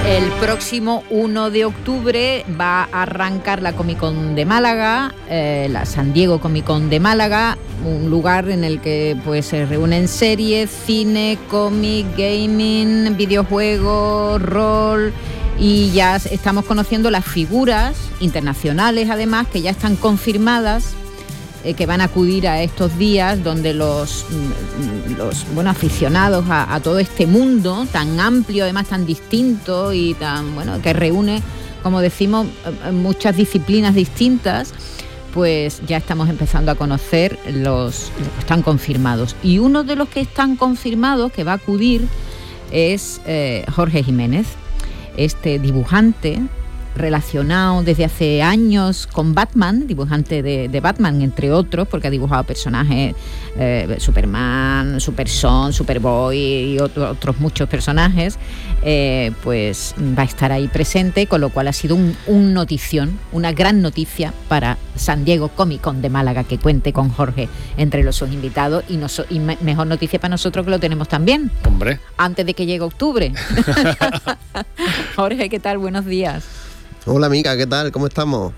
El próximo 1 de octubre va a arrancar la Comic Con de Málaga, la San Diego Comic Con de Málaga, un lugar en el que pues se reúnen series, cine, cómic, gaming, videojuegos, rol, y ya estamos conociendo las figuras internacionales, además, que ya están confirmadas, que van a acudir a estos días, donde los aficionados a todo este mundo tan amplio, además tan distinto y tan que reúne, como decimos, muchas disciplinas distintas, pues ya estamos empezando a conocer los que están confirmados. Y uno de los que están confirmados que va a acudir es Jorge Jiménez, este dibujante relacionado desde hace años con Batman, dibujante de Batman, entre otros, porque ha dibujado personajes, Superman, Superson, Superboy y otros muchos personajes, pues va a estar ahí presente, con lo cual ha sido un notición, una gran noticia para San Diego Comic Con de Málaga, que cuente con Jorge entre los sus invitados, y mejor noticia para nosotros, que lo tenemos también. Hombre. Antes de que llegue octubre. Jorge, ¿qué tal? Buenos días. Hola amiga, ¿qué tal? ¿Cómo estamos?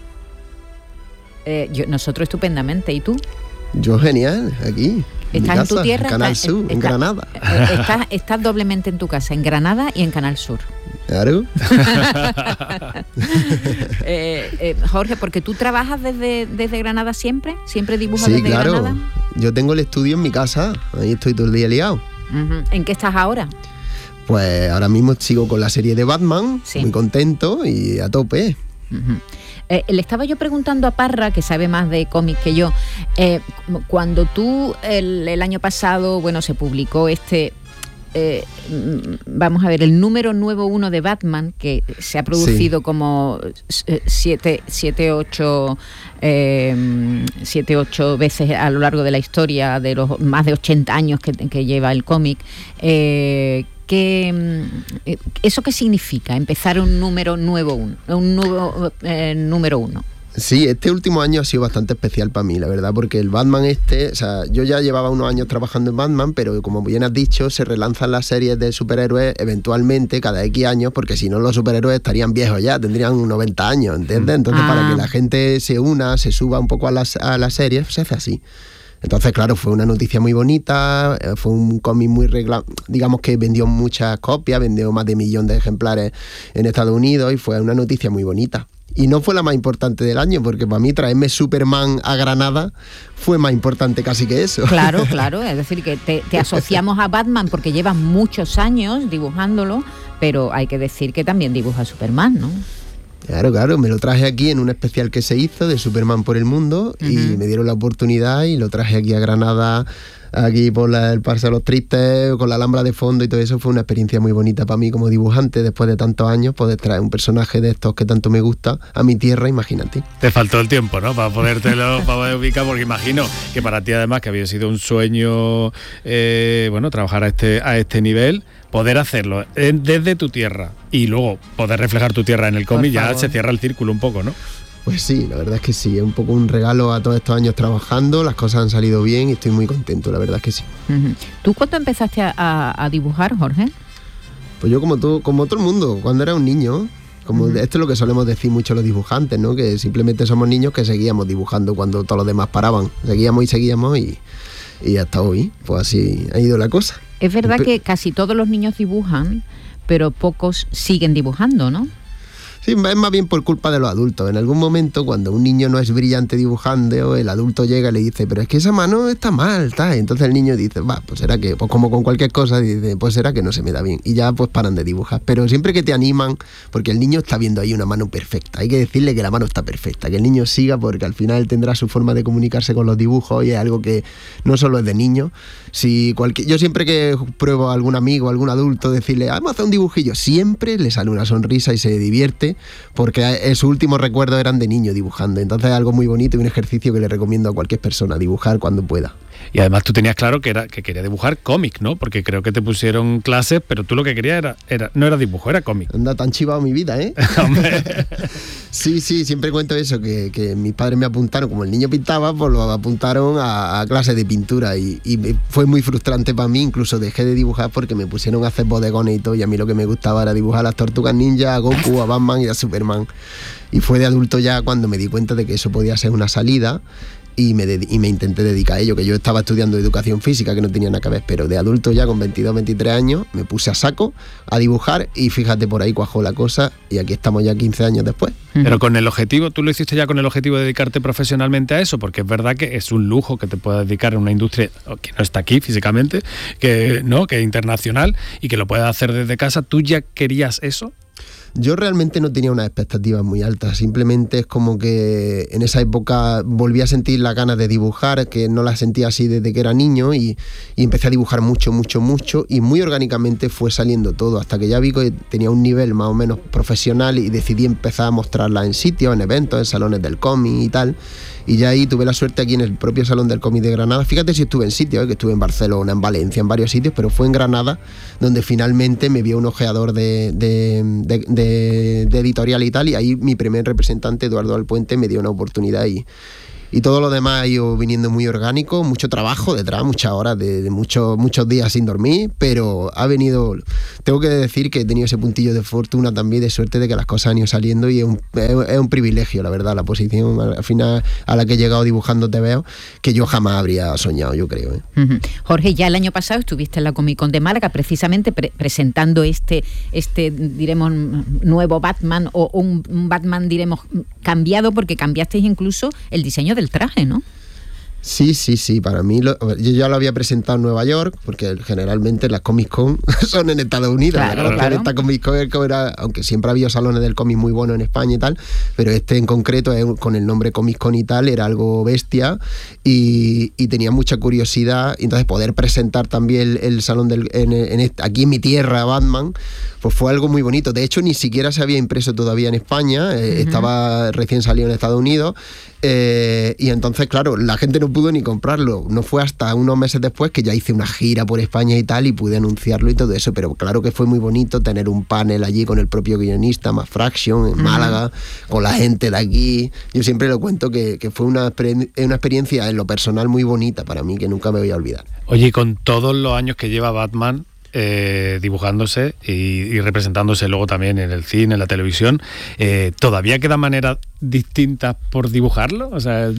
Nosotros estupendamente, ¿y tú? Yo genial, aquí. ¿Estás en tu tierra? En Canal Sur, en Granada. Estás doblemente en tu casa, en Granada y en Canal Sur. Claro. Jorge, porque tú trabajas desde Granada siempre dibujas sí, desde claro. Granada. Yo tengo el estudio en mi casa, ahí estoy todo el día liado. Uh-huh. ¿En qué estás ahora? Pues ahora mismo sigo con la serie de Batman, sí. Muy contento y a tope. Uh-huh. Le estaba yo preguntando a Parra, que sabe más de cómics que yo, cuando tú el año pasado, se publicó vamos a ver, el número nuevo 1 de Batman, que se ha producido sí. Como 7-8 veces a lo largo de la historia, de los más de 80 años que lleva el cómic. ¿Eso qué significa? Empezar un número nuevo, un nuevo número 1. Sí, este último año ha sido bastante especial para mí, la verdad, porque el Batman yo ya llevaba unos años trabajando en Batman, pero como bien has dicho, se relanzan las series de superhéroes eventualmente cada X años, porque si no los superhéroes estarían viejos ya, tendrían 90 años, ¿entiendes? Entonces para que la gente se suba un poco a las series, se hace así. Entonces, claro, fue una noticia muy bonita, fue un cómic muy digamos que vendió muchas copias, vendió más de 1 millón de ejemplares en Estados Unidos y fue una noticia muy bonita. Y no fue la más importante del año, porque para mí traerme Superman a Granada fue más importante casi que eso. Claro, es decir, que te asociamos a Batman porque llevas muchos años dibujándolo, pero hay que decir que también dibuja a Superman, ¿no? Claro, me lo traje aquí en un especial que se hizo de Superman por el mundo. Uh-huh. Y me dieron la oportunidad y lo traje aquí a Granada, aquí por el Parque de los Tristes, con la Alhambra de fondo y todo eso. Fue una experiencia muy bonita para mí como dibujante, después de tantos años, poder traer un personaje de estos que tanto me gusta a mi tierra, imagínate. Te faltó el tiempo, ¿no? Para poder ubicar, porque imagino que para ti además, que había sido un sueño, trabajar a este nivel, poder hacerlo desde tu tierra y luego poder reflejar tu tierra en el cómic, ya se cierra el círculo un poco, ¿no? Pues sí, la verdad es que sí, es un poco un regalo a todos estos años trabajando, las cosas han salido bien y estoy muy contento, la verdad es que sí. Uh-huh. ¿Tú cuándo empezaste a dibujar, Jorge? Pues yo como todo el mundo, cuando era un niño. Esto es lo que solemos decir mucho los dibujantes, ¿no? Que simplemente somos niños que seguíamos dibujando cuando todos los demás paraban, seguíamos y hasta hoy, pues así ha ido la cosa. Es verdad que casi todos los niños dibujan, pero pocos siguen dibujando, ¿no? Sí, es más bien por culpa de los adultos. En algún momento, cuando un niño no es brillante dibujando, el adulto llega y le dice, pero es que esa mano está mal, está. Entonces el niño dice, pues será que, pues como con cualquier cosa, dice, pues será que no se me da bien. Y ya pues paran de dibujar. Pero siempre que te animan, porque el niño está viendo ahí una mano perfecta, hay que decirle que la mano está perfecta, que el niño siga, porque al final él tendrá su forma de comunicarse con los dibujos y es algo que no solo es de niños. Yo siempre que pruebo a algún amigo, a algún adulto, decirle, vamos a hacer un dibujillo, siempre le sale una sonrisa y se divierte, porque sus últimos recuerdos eran de niño dibujando. Entonces es algo muy bonito y un ejercicio que le recomiendo a cualquier persona, dibujar cuando pueda. Y además tú tenías claro que quería dibujar cómic, ¿no? Porque creo que te pusieron clases, pero tú lo que querías no era dibujo, era cómic. Anda, tan chivado mi vida, ¿eh? Sí, siempre cuento eso, que mis padres me apuntaron, como el niño pintaba, pues lo apuntaron a clases de pintura y fue muy frustrante para mí, incluso dejé de dibujar porque me pusieron a hacer bodegones y todo, y a mí lo que me gustaba era dibujar a las Tortugas Ninja, a Goku, a Batman y a Superman. Y fue de adulto ya cuando me di cuenta de que eso podía ser una salida. Y me intenté dedicar a ello, que yo estaba estudiando educación física, que no tenía nada que ver, pero de adulto ya con 22, 23 años me puse a saco a dibujar y fíjate, por ahí cuajó la cosa y aquí estamos ya 15 años después. Pero con el objetivo, ¿tú lo hiciste ya con el objetivo de dedicarte profesionalmente a eso? Porque es verdad que es un lujo que te puedas dedicar a una industria que no está aquí físicamente, que es internacional y que lo puedas hacer desde casa. ¿Tú ya querías eso? Yo realmente no tenía unas expectativas muy altas, simplemente es como que en esa época volví a sentir las ganas de dibujar, que no las sentía así desde que era niño y empecé a dibujar mucho y muy orgánicamente fue saliendo todo, hasta que ya vi que tenía un nivel más o menos profesional y decidí empezar a mostrarla en sitios, en eventos, en salones del cómic y tal. Y ya ahí tuve la suerte aquí en el propio Salón del Cómic de Granada. Fíjate si estuve en sitios, que estuve en Barcelona, en Valencia, en varios sitios, pero fue en Granada donde finalmente me vio un ojeador de editorial y tal, y ahí mi primer representante, Eduardo Alpuente, me dio una oportunidad y todo lo demás ha ido viniendo muy orgánico, mucho trabajo detrás, muchas horas de muchos días sin dormir, pero ha venido, tengo que decir que he tenido ese puntillo de fortuna también, de suerte de que las cosas han ido saliendo y es un privilegio, la verdad, la posición al final a la que he llegado dibujando te veo, que yo jamás habría soñado, yo creo. Jorge, ya el año pasado estuviste en la Comic Con de Málaga precisamente presentando este diremos nuevo Batman o un Batman diremos cambiado, porque cambiasteis incluso el diseño del traje, ¿no? Sí, para mí, yo ya lo había presentado en Nueva York, porque generalmente las Comic Con son en Estados Unidos. Claro. Esta Comic Con era, aunque siempre había salones del cómic muy buenos en España y tal, pero este en concreto, con el nombre Comic Con y tal, era algo bestia y tenía mucha curiosidad. Y entonces poder presentar también el salón aquí en mi tierra, Batman, pues fue algo muy bonito. De hecho, ni siquiera se había impreso todavía en España, estaba recién salido en Estados Unidos. Y entonces, claro, la gente no pudo ni comprarlo. No fue hasta unos meses después que ya hice una gira por España y tal, y pude anunciarlo y todo eso. Pero claro que fue muy bonito tener un panel allí con el propio guionista, Matt Fraction, en Málaga, con la gente de aquí. Yo siempre lo cuento que fue una experiencia en lo personal muy bonita para mí, que nunca me voy a olvidar. Oye, y con todos los años que lleva Batman dibujándose y representándose luego también en el cine, en la televisión, ¿todavía quedan maneras distintas por dibujarlo? O sea,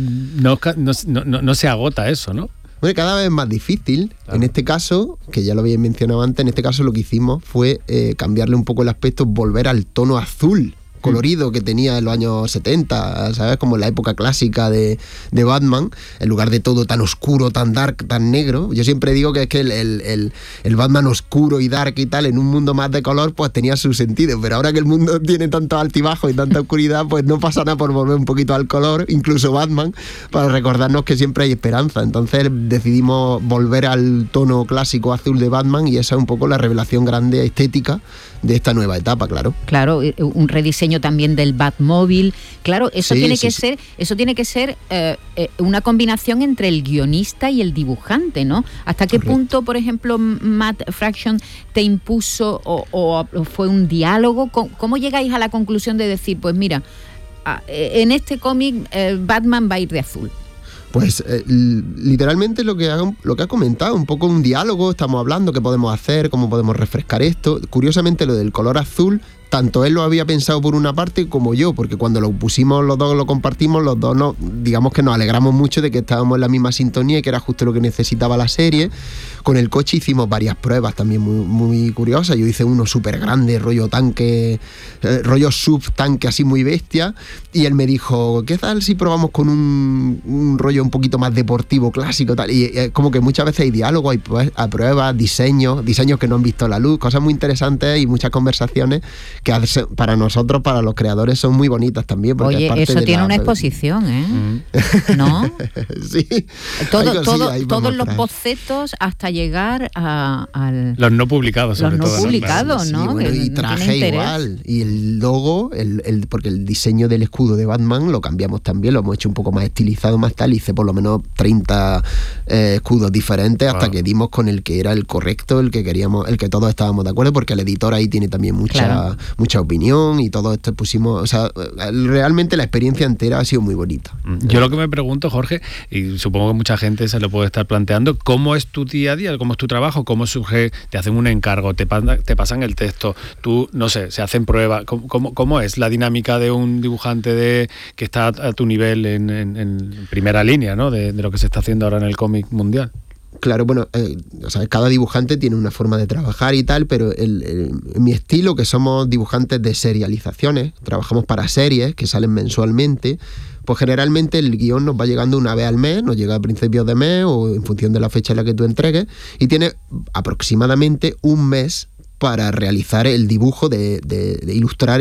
no se agota eso, ¿no? Bueno, cada vez es más difícil. Claro. En este caso, que ya lo habéis mencionado antes, en este caso lo que hicimos fue cambiarle un poco el aspecto, volver al tono azul colorido que tenía en los años 70, ¿sabes? Como en la época clásica de Batman, en lugar de todo tan oscuro, tan dark, tan negro. Yo siempre digo que es que el Batman oscuro y dark y tal, en un mundo más de color, pues tenía su sentido, pero ahora que el mundo tiene tanto altibajo y tanta oscuridad, pues no pasa nada por volver un poquito al color, incluso Batman, para recordarnos que siempre hay esperanza. Entonces decidimos volver al tono clásico azul de Batman, y esa es un poco la revelación grande estética de esta nueva etapa, claro. Claro, un rediseño también del Batmóvil. Claro, eso tiene que ser una combinación entre el guionista y el dibujante, ¿no? ¿Hasta qué punto, por ejemplo, Matt Fraction te impuso o fue un diálogo? ¿Cómo llegáis a la conclusión de decir, pues mira, en este cómic Batman va a ir de azul? Pues literalmente lo que ha comentado, un poco un diálogo, estamos hablando qué podemos hacer, cómo podemos refrescar esto. Curiosamente lo del color azul, tanto él lo había pensado por una parte como yo, porque cuando lo pusimos los dos, lo compartimos, los dos digamos que nos alegramos mucho de que estábamos en la misma sintonía y que era justo lo que necesitaba la serie. Con el coche hicimos varias pruebas también muy, muy curiosas. Yo hice uno súper grande, rollo tanque, rollo sub-tanque así muy bestia, y él me dijo, ¿qué tal si probamos con un rollo un poquito más deportivo, clásico, tal? Y como que muchas veces hay diálogo, hay pruebas, diseños que no han visto la luz, cosas muy interesantes y muchas conversaciones que para nosotros, para los creadores, son muy bonitas también. Oye, eso tiene una exposición, ¿eh? ¿No? Sí. Todos los bocetos hasta llegar al... Los no publicados, sobre todo. Los no publicados, ¿no? Sí, bueno, y traje igual. Y el logo, porque el diseño del escudo de Batman lo cambiamos también, lo hemos hecho un poco más estilizado, más tal, hice por lo menos 30 escudos diferentes hasta que dimos con el que era el correcto, el que queríamos, el que todos estábamos de acuerdo, porque el editor ahí tiene también mucha opinión y todo esto pusimos, o sea, realmente la experiencia entera ha sido muy bonita. Yo lo que me pregunto, Jorge, y supongo que mucha gente se lo puede estar planteando, ¿cómo es tu día a día? ¿Cómo es tu trabajo? ¿Cómo surge? ¿Te hacen un encargo? ¿Te pasan el texto? ¿Tú, no sé, se hacen pruebas? ¿Cómo es la dinámica de un dibujante que está a tu nivel en primera línea, ¿no? de lo que se está haciendo ahora en el cómic mundial? Claro, bueno, o sea, cada dibujante tiene una forma de trabajar y tal, pero en mi estilo, que somos dibujantes de serializaciones, trabajamos para series que salen mensualmente, pues generalmente el guión nos va llegando una vez al mes, nos llega a principios de mes o en función de la fecha en la que tú entregues, y tiene aproximadamente un mes para realizar el dibujo de ilustrar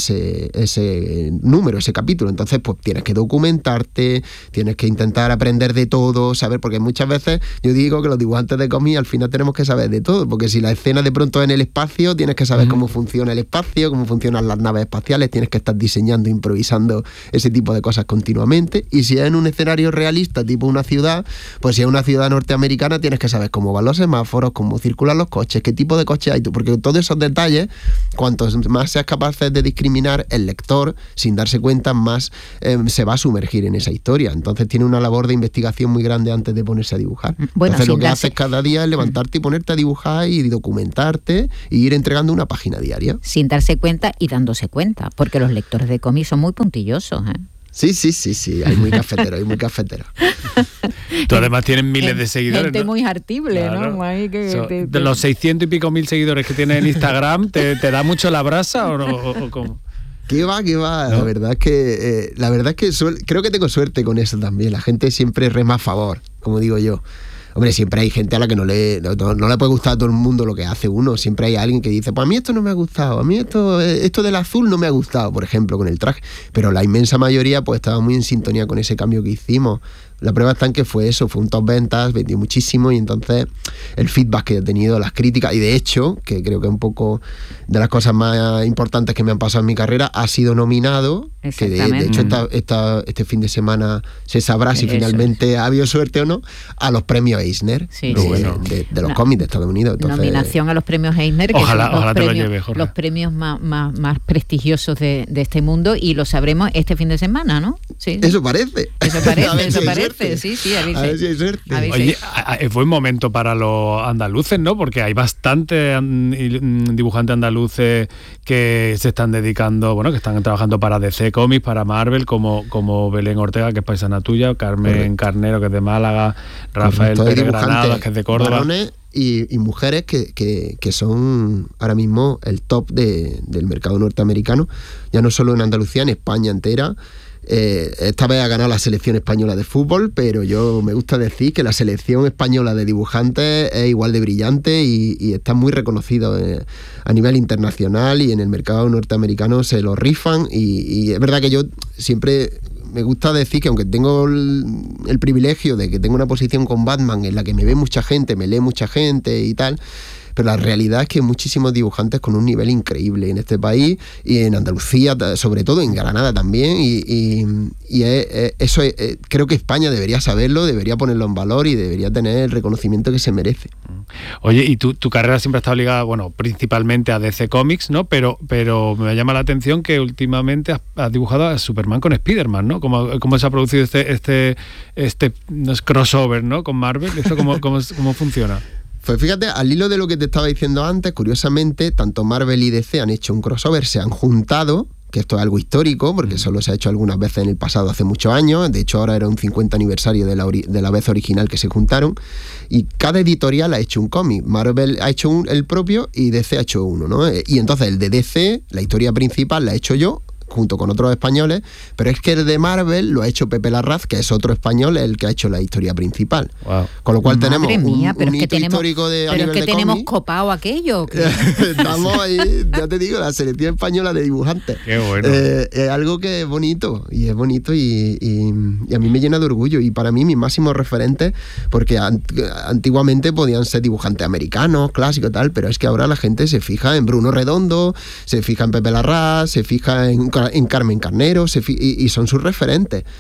ese número, ese capítulo. Entonces, pues tienes que documentarte, tienes que intentar aprender de todo, saber, porque muchas veces yo digo que los dibujantes de cómic al final tenemos que saber de todo, porque si la escena de pronto es en el espacio, tienes que saber cómo funciona el espacio, cómo funcionan las naves espaciales, tienes que estar diseñando, improvisando ese tipo de cosas continuamente, y si es en un escenario realista, tipo una ciudad, pues si es una ciudad norteamericana, tienes que saber cómo van los semáforos, cómo circulan los coches, qué tipo de coches hay, porque todos esos detalles, cuantos más seas capaces de discriminar, el lector, sin darse cuenta, más se va a sumergir en esa historia. Entonces tiene una labor de investigación muy grande antes de ponerse a dibujar. Bueno, entonces lo que haces cada día es levantarte y ponerte a dibujar y documentarte y ir entregando una página diaria. Sin darse cuenta y dándose cuenta, porque los lectores de cómics son muy puntillosos, ¿eh? Sí, hay muy cafetero, Tú además tienes miles de seguidores, gente, ¿no? Muy hartible, claro. ¿no? De los 600 y pico mil seguidores que tienes en Instagram, ¿te da mucho la brasa o cómo? ¿Qué va? ¿No? La verdad es que creo que tengo suerte con eso también. La gente siempre rema a favor, como digo yo. Hombre, siempre hay gente a la que no le puede gustar a todo el mundo lo que hace uno. Siempre hay alguien que dice, pues a mí esto no me ha gustado, a mí esto del azul no me ha gustado, por ejemplo, con el traje. Pero la inmensa mayoría pues estaba muy en sintonía con ese cambio que hicimos. La prueba está en que fue un top ventas, vendió muchísimo, y entonces el feedback que he tenido, las críticas, y de hecho, que creo que es un poco de las cosas más importantes que me han pasado en mi carrera, ha sido nominado, que de hecho este fin de semana se sabrá si finalmente ha habido suerte o no, a los premios Eisner de los cómics de Estados Unidos. Entonces, nominación a los premios Eisner, que ojalá son te lo lleve, Jorge. Los premios más prestigiosos de este mundo, y lo sabremos este fin de semana, ¿no? Sí. Eso parece. Sí, a ver si hay suerte. Oye, fue un momento para los andaluces, ¿no? Porque hay bastantes dibujantes andaluces que se están dedicando, bueno, que están trabajando para DC Comics, para Marvel, como Belén Ortega, que es paisana tuya, Carmen Carnero, que es de Málaga, Rafael Pérez Granados, que es de Córdoba. Varones y mujeres que son ahora mismo el top del mercado norteamericano, ya no solo en Andalucía, en España entera. Esta vez ha ganado la selección española de fútbol, pero yo me gusta decir que la selección española de dibujantes es igual de brillante y está muy reconocido a nivel internacional, y en el mercado norteamericano se lo rifan, y es verdad que yo siempre me gusta decir que aunque tengo el privilegio de que tengo una posición con Batman en la que me ve mucha gente, me lee mucha gente y tal, pero la realidad es que hay muchísimos dibujantes con un nivel increíble en este país y en Andalucía, sobre todo en Granada también, y eso creo que España debería saberlo, debería ponerlo en valor y debería tener el reconocimiento que se merece. Oye, y tu carrera siempre ha estado ligada, bueno, principalmente a DC Comics, ¿no? Pero me llama la atención que últimamente has dibujado a Superman con Spider-Man, ¿no? ¿Cómo se ha producido este crossover, ¿no? Con Marvel? ¿Esto cómo funciona? Pues fíjate, al hilo de lo que te estaba diciendo antes, curiosamente, tanto Marvel y DC han hecho un crossover, se han juntado, que esto es algo histórico, porque solo se ha hecho algunas veces en el pasado, hace muchos años. De hecho, ahora era un 50 aniversario de la vez original que se juntaron, y cada editorial ha hecho un cómic. Marvel ha hecho el propio y DC ha hecho uno, ¿no? Y entonces el de DC, la historia principal, la he hecho yo, junto con otros españoles, pero es que el de Marvel lo ha hecho Pepe Larraz, que es otro español, el que ha hecho la historia principal. Wow. Con lo cual tenemos pero un hito histórico de a pero nivel es que de tenemos cómic. copado aquello. Estamos ahí, ya te digo, la selección española de dibujantes. Qué bueno. Es algo que es bonito, y a mí me llena de orgullo. Y para mí, mis máximos referentes, porque antiguamente podían ser dibujantes americanos, clásicos, tal, pero es que ahora la gente se fija en Bruno Redondo, se fija en Pepe Larraz, se fija en Carmen Carnero, y son sus referentes.